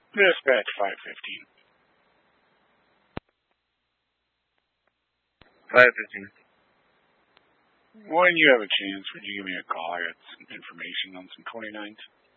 Dispatch 515. 515. When you have a chance, would you give me a call? I got some information on some 29s.